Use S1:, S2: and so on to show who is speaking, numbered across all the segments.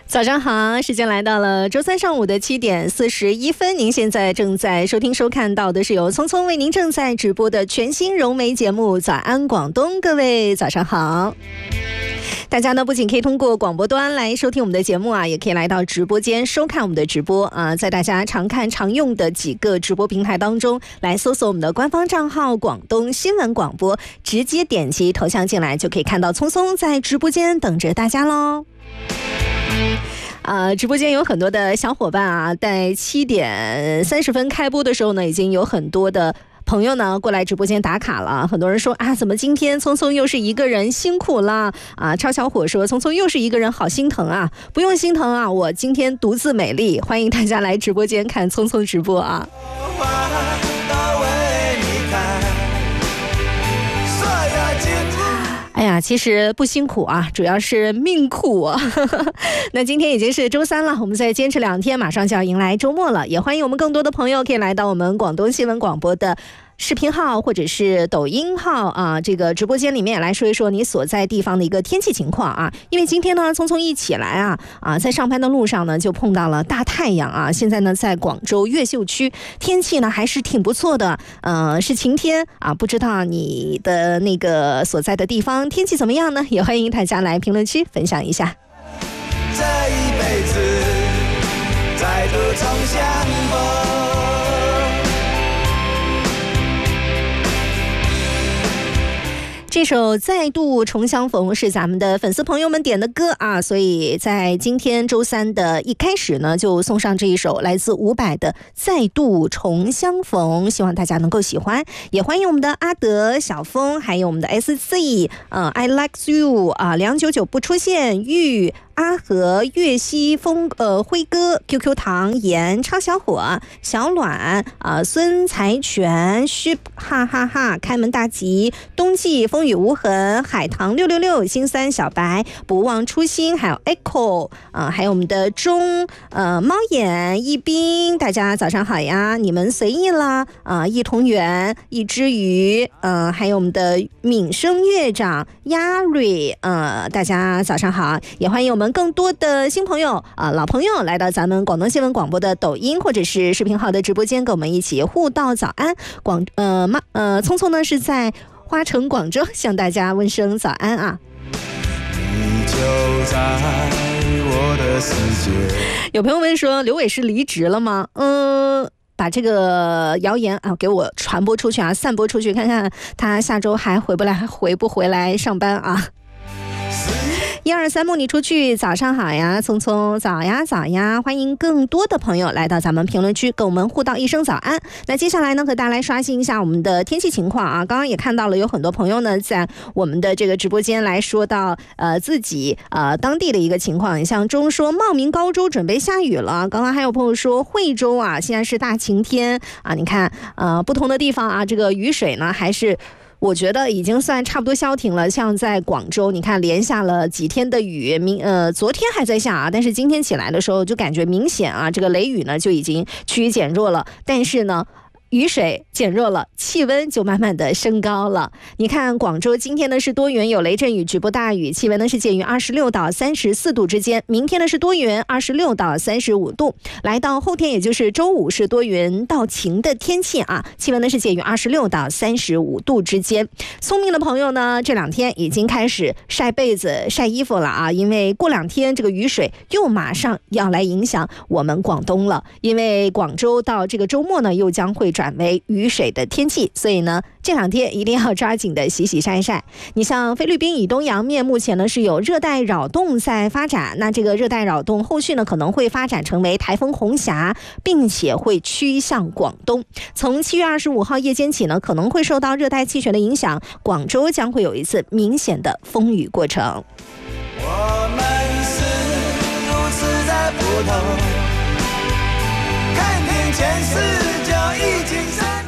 S1: 早上好，时间来到了周三上午的7点41分，您现在正在收听收看到的是由聪聪为您正在直播的全新融媒节目早安广东，各位早上好。大家呢不仅可以通过广播端来收听我们的节目啊，也可以来到直播间收看我们的直播啊，在大家常看常用的几个直播平台当中来搜索我们的官方账号广东新闻广播，直接点击头像进来就可以看到聪聪在直播间等着大家咯。直播间有很多的小伙伴啊，在7点30分开播的时候呢，已经有很多的朋友呢过来直播间打卡了。很多人说啊，怎么今天聪聪又是一个人，辛苦了啊。超小伙说聪聪又是一个人，好心疼啊。不用心疼啊，我今天独自美丽，欢迎大家来直播间看聪聪直播啊。哎呀，其实不辛苦啊，主要是命苦啊。那今天已经是周三了，我们再坚持2天，马上就要迎来周末了。也欢迎我们更多的朋友可以来到我们广东新闻广播的视频号或者是抖音号啊，这个直播间里面来说一说你所在地方的一个天气情况啊。因为今天呢，聪聪一起来啊，在上班的路上呢就碰到了大太阳啊。现在呢，在广州越秀区天气呢还是挺不错的，是晴天啊。不知道你的那个所在的地方天气怎么样呢？也欢迎大家来评论区分享一下。
S2: 这一辈子再度重相逢。
S1: 这首再度重相逢是咱们的粉丝朋友们点的歌啊，所以在今天周三的一开始呢，就送上这一首来自伍佰的再度重相逢，希望大家能够喜欢。也欢迎我们的阿德、小峰，还有我们的 SC，I like you 啊，299不出现，玉。阿和、岳西、辉哥、QQ 糖、盐、超小伙、小卵啊、孙财全、嘘哈哈哈、开门大吉、冬季风雨无痕、海棠666、新三小白、不忘初心，还有 Echo 啊，还有我们的钟猫眼、一冰，大家早上好呀！你们随意了啊！一同源、一只鱼，还有我们的闽声乐长亚瑞，大家早上好！也欢迎我们更多的新朋友啊，老朋友来到咱们广东新闻广播的抖音或者是视频号的直播间，跟我们一起互道早安。聪聪呢是在花城广州向大家问声早安啊。
S2: 你就在我的世界。
S1: 有朋友问说刘伟是离职了吗？把这个谣言啊给我传播出去啊，散播出去，看看他下周还回不回来上班啊。123梦你出去，早上好呀，聪聪，早呀早呀，欢迎更多的朋友来到咱们评论区跟我们互道一声早安。那接下来呢，和大家来刷新一下我们的天气情况啊。刚刚也看到了有很多朋友呢在我们的这个直播间来说到自己当地的一个情况，像中说茂名高州准备下雨了，刚刚还有朋友说惠州啊现在是大晴天啊。你看不同的地方啊，这个雨水呢还是我觉得已经算差不多消停了。像在广州，你看连下了几天的雨，昨天还在下啊，但是今天起来的时候就感觉明显啊，这个雷雨呢就已经趋于减弱了。但是呢，雨水减弱了，气温就慢慢的升高了。你看广州今天呢是多云有雷阵雨，局部大雨，气温呢是介于26到34度之间。明天呢是多云26到35度，来到后天也就是周五是多云到晴的天气啊，气温呢是介于26到35度之间。聪明的朋友呢这2天已经开始晒被子晒衣服了啊，因为过2天这个雨水又马上要来影响我们广东了，因为广州到这个周末呢又将会转为雨水的天气，所以呢这2天一定要抓紧的洗洗晒晒。你像菲律宾以东洋面目前呢是有热带扰动在发展，那这个热带扰动后续呢可能会发展成为台风红霞，并且会趋向广东。从7月25号夜间起呢，可能会受到热带气旋的影响，广州将会有一次明显的风雨过程。
S2: 我们是如此的不同，看遍全世界已经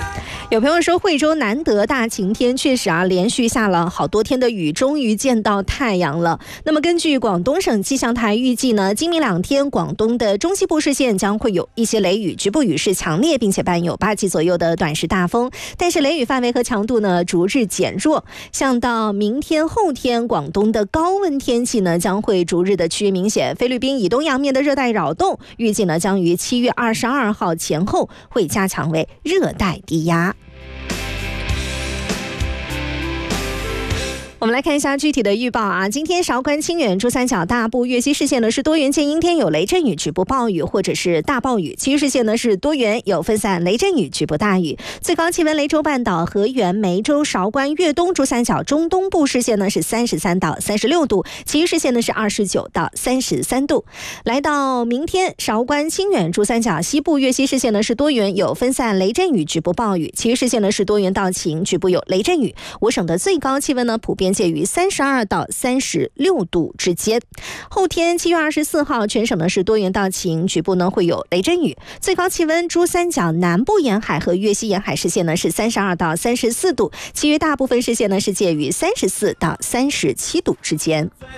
S1: 有朋友说惠州难得大晴天，确实啊，连续下了好多天的雨，终于见到太阳了。那么根据广东省气象台预计呢，今明2天广东的中西部市县将会有一些雷雨，局部雨势强烈，并且伴有8级左右的短时大风，但是雷雨范围和强度呢逐日减弱。像到明天后天，广东的高温天气呢将会逐日的趋于明显。菲律宾以东洋面的热带扰动预计呢将于7月22号前后会加强为热带低压。我们来看一下具体的预报啊。今天韶关、清远、珠三角、大部、粤西市县呢是多云见阴天，有雷阵雨、局部暴雨或者是大暴雨；其余市县呢是多云，有分散雷阵雨、局部大雨。最高气温，雷州半岛、河源、梅州、韶关、粤东、珠三角、中东部市县呢是33到36度，其余市县呢是29到33度。来到明天，韶关、清远、珠三角、西部、粤西市县呢是多云，有分散雷阵雨、局部暴雨；其余市县呢是多云到晴，局部有雷阵雨。我省的最高气温呢普遍介于32到36度之间。后天7月24号，全省呢是多云到晴，局部呢会有雷阵雨。最高气温，珠三角南部沿海和粤西沿海市县呢是32到34度，其余大部分市县呢是介于34到37度之间。